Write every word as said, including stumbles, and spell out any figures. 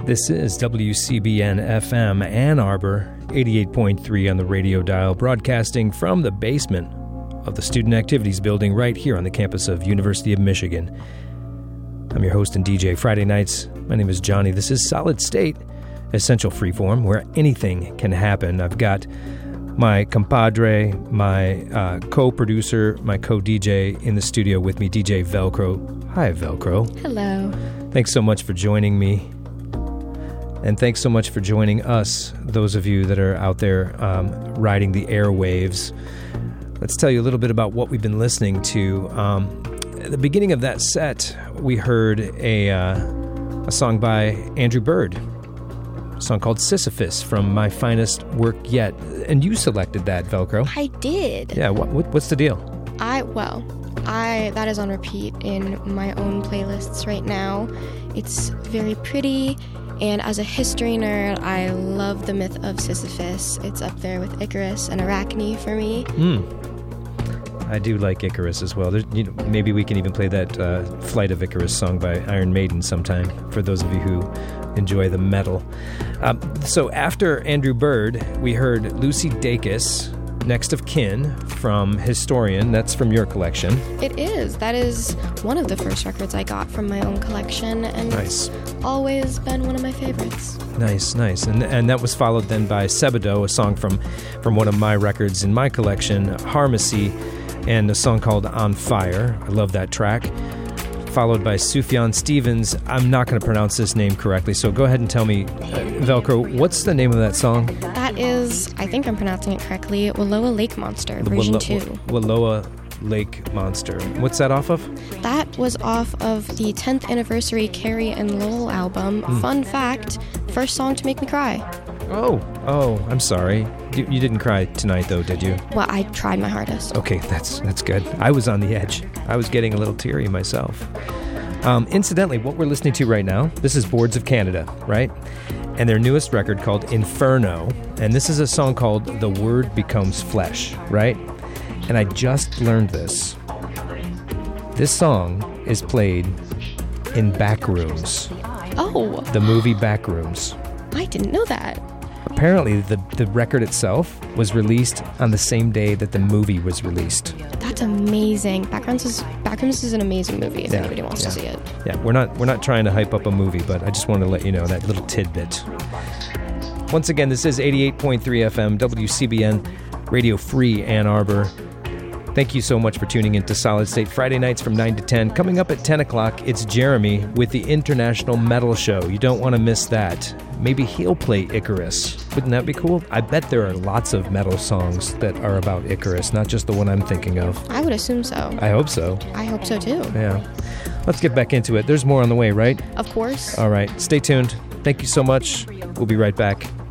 This is W C B N F M Ann Arbor, eighty-eight point three on the radio dial, broadcasting from the basement of the Student Activities Building right here on the campus of University of Michigan. I'm your host and D J Friday nights. My name is Johnny. This is Solid State, essential freeform, where anything can happen. I've got my compadre, my uh, co-producer, my co-D J in the studio with me, D J Velcro. Hi, Velcro. Hello. Thanks so much for joining me. And thanks so much for joining us, those of you that are out there um, riding the airwaves. Let's tell you a little bit about what we've been listening to. Um, at the beginning of that set, we heard a, uh, a song by Andrew Bird, a song called Sisyphus from My Finest Work Yet. And you selected that, Velcro. I did. Yeah, what, what, what's the deal? I, well, I that is on repeat in my own playlists right now. It's very pretty. And as a history nerd, I love the myth of Sisyphus. It's up there with Icarus and Arachne for me. Hmm. I do like Icarus as well. There's, you know, maybe we can even play that uh, Flight of Icarus song by Iron Maiden sometime, for those of you who enjoy the metal. Um, so after Andrew Bird, we heard Lucy Dacus, Next of Kin, from Historian. That's from your collection. It is. That is one of the first records I got from my own collection, and nice. It's always been one of my favorites. Nice, nice. And and that was followed then by Sebadoh, a song from, from one of my records in my collection, Harmacy, and a song called On Fire. I love that track. Followed by Sufjan Stevens. I'm not going to pronounce this name correctly, so go ahead and tell me, uh, Velcro, what's the name of that song? That is, I think I'm pronouncing it correctly, Wallowa Lake Monster, the version Wallo- two. Wallowa Lake Monster. What's that off of? That was off of the tenth anniversary Carrie and Lowell album. Mm. Fun fact, first song to make me cry. Oh, oh, I'm sorry. You, you didn't cry tonight, though, did you? Well, I tried my hardest. Okay, that's that's good. I was on the edge. I was getting a little teary myself. Um, incidentally, what we're listening to right now, this is Boards of Canada, right? And their newest record called Inferno. And this is a song called The Word Becomes Flesh, right? And I just learned this. This song is played in Backrooms. Oh. The movie Backrooms. I didn't know that. Apparently, the, the record itself was released on the same day that the movie was released. That's amazing. Backrooms is Backrooms is an amazing movie if yeah, anybody wants yeah. to see it. Yeah, we're not we're not trying to hype up a movie, but I just wanted to let you know that little tidbit. Once again, this is eighty-eight point three F M, W C B N, Radio Free Ann Arbor. Thank you so much for tuning in to Solid State Friday nights from nine to ten. Coming up at ten o'clock, it's Jeremy with the International Metal Show. You don't want to miss that. Maybe he'll play Icarus. Wouldn't that be cool? I bet there are lots of metal songs that are about Icarus, not just the one I'm thinking of. I would assume so. I hope so. I hope so too. Yeah. Let's get back into it. There's more on the way, right? Of course. All right. Stay tuned. Thank you so much. We'll be right back.